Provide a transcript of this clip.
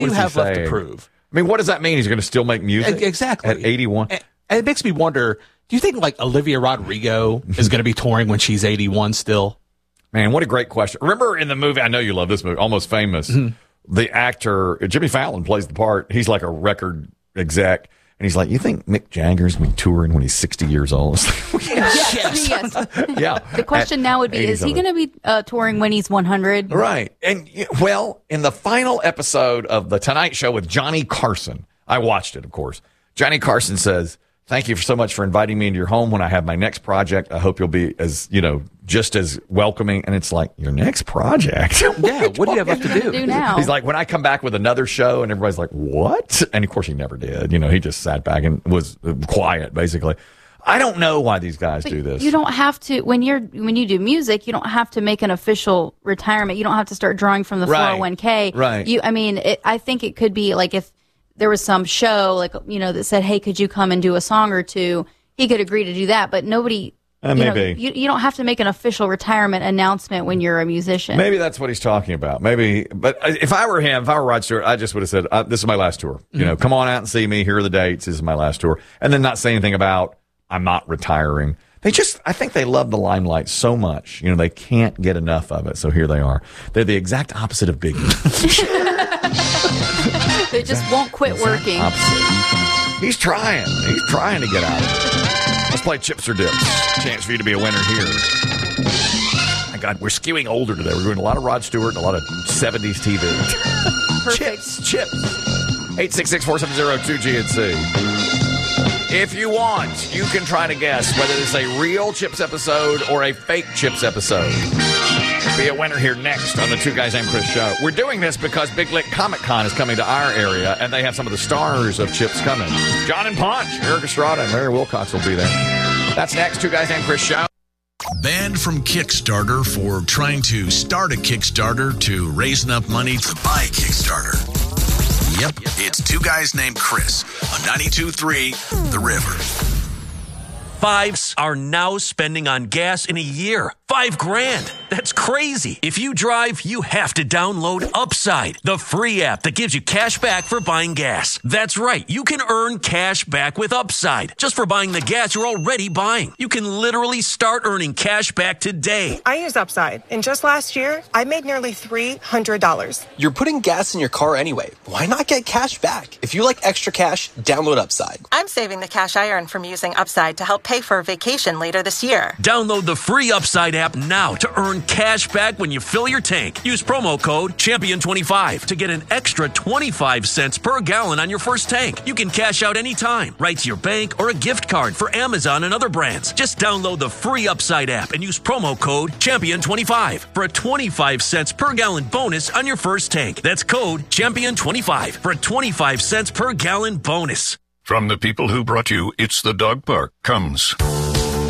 What do you have left to prove? I mean, what does that mean? He's going to still make music? Exactly. At 81? And it makes me wonder, do you think like Olivia Rodrigo is going to be touring when she's 81 still? Man, what a great question. Remember in the movie, I know you love this movie, Almost Famous, the actor, Jimmy Fallon plays the part. He's like a record exec. And he's like, you think Mick Jagger's going to be touring when he's 60 years old? Yes. Yeah. The question now would be, is he going to be touring when he's 100? Right. And, well, in the final episode of The Tonight Show with Johnny Carson, I watched it, of course. Johnny Carson says, thank you so much for inviting me into your home when I have my next project. I hope you'll be as, just as welcoming. And it's like, your next project? Yeah, what do you have left to do now? He's like, when I come back with another show, and everybody's like, what? And of course he never did. He just sat back and was quiet, basically. I don't know why these guys do this. You don't have to, when you do music, you don't have to make an official retirement. You don't have to start drawing from the 401k. Right. I think it could be like if there was some show that said, hey, could you come and do a song or two? He could agree to do that, but nobody. Maybe. You don't have to make an official retirement announcement when you're a musician. Maybe that's what he's talking about. Maybe. But if I were him, if I were Rod Stewart, I just would have said, this is my last tour. Come on out and see me. Here are the dates. This is my last tour. And then not say anything about, I'm not retiring. I think they love the limelight so much. They can't get enough of it. So here they are. They're the exact opposite of Biggie. They just won't quit working. Opposite. He's trying. He's trying to get out of it. Let's play Chips or Dips. Chance for you to be a winner here. My God, we're skewing older today. We're doing a lot of Rod Stewart and a lot of 70s TV. Perfect. Chips. 866-470-2GNC. If you want, you can try to guess whether this is a real Chips episode or a fake Chips episode. Be a winner here next on the Two Guys Named Chris show. We're doing this because Big Lick Comic Con is coming to our area, and they have some of the stars of Chips coming. John and Punch, Eric Estrada, and Larry Wilcox will be there. That's next, Two Guys Named Chris show. Banned from Kickstarter for trying to start a Kickstarter to raise enough money to buy Kickstarter. Yep, it's Two Guys Named Chris on 92.3 The River. Fives are now spending on gas in a year. $5,000. That's crazy. If you drive, you have to download Upside, the free app that gives you cash back for buying gas. That's right. You can earn cash back with Upside just for buying the gas you're already buying. You can literally start earning cash back today. I use Upside, and just last year, I made nearly $300. You're putting gas in your car anyway. Why not get cash back? If you like extra cash, download Upside. I'm saving the cash I earn from using Upside to help pay for a vacation later this year. Download the free Upside app now to earn cash back when you fill your tank. Use promo code Champion25 to get an extra 25 cents per gallon on your first tank. You can cash out anytime, right to your bank or a gift card for Amazon and other brands. Just download the free Upside app and use promo code Champion25 for a 25 cents per gallon bonus on your first tank. That's code Champion25 for a 25 cents per gallon bonus. From the people who brought you It's the Dog Park comes